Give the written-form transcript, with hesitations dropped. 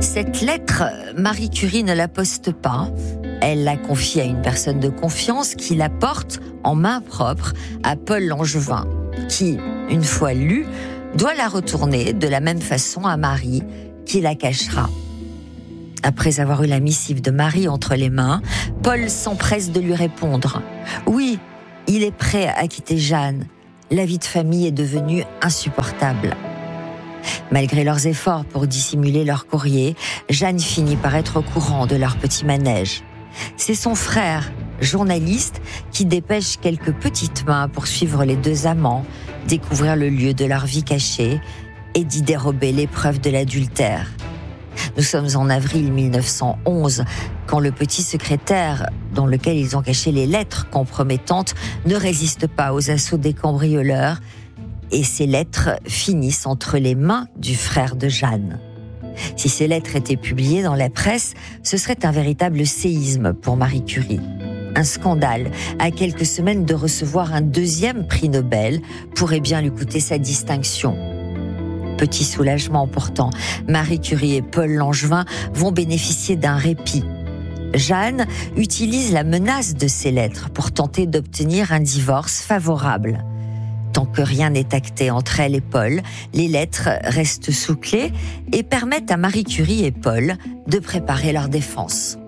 Cette lettre, Marie Curie ne la poste pas. Elle la confie à une personne de confiance qui la porte en main propre à Paul Langevin, qui, une fois lue, doit la retourner de la même façon à Marie, qui la cachera. Après avoir eu la missive de Marie entre les mains, Paul s'empresse de lui répondre. Oui, il est prêt à quitter Jeanne. La vie de famille est devenue insupportable. Malgré leurs efforts pour dissimuler leur courrier, Jeanne finit par être au courant de leur petit manège. C'est son frère, journaliste, qui dépêche quelques petites mains pour suivre les deux amants, découvrir le lieu de leur vie cachée et d'y dérober les preuves de l'adultère. Nous sommes en avril 1911, quand le petit secrétaire, dans lequel ils ont caché les lettres compromettantes, ne résiste pas aux assauts des cambrioleurs, et ces lettres finissent entre les mains du frère de Jeanne. Si ces lettres étaient publiées dans la presse, ce serait un véritable séisme pour Marie Curie. Un scandale, à quelques semaines de recevoir un deuxième prix Nobel, pourrait bien lui coûter sa distinction. Petit soulagement pourtant, Marie Curie et Paul Langevin vont bénéficier d'un répit. Jeanne utilise la menace de ces lettres pour tenter d'obtenir un divorce favorable. Tant que rien n'est acté entre elle et Paul, les lettres restent sous clé et permettent à Marie Curie et Paul de préparer leur défense.